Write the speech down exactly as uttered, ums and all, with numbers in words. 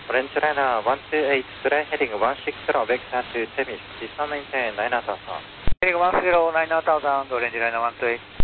Orange Liner one two eight, clear heading one six zero, vector to Temis, please maintain nine thousand. Heading one zero nine thousand, Orange Liner one two eight.